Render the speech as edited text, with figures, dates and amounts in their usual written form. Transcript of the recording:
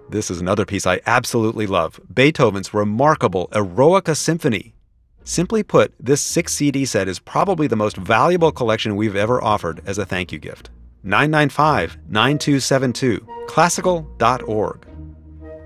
This is another piece I absolutely love, Beethoven's remarkable Eroica Symphony. Simply put, this 6-CD set is probably the most valuable collection we've ever offered as a thank you gift. 995-9272, classical.org.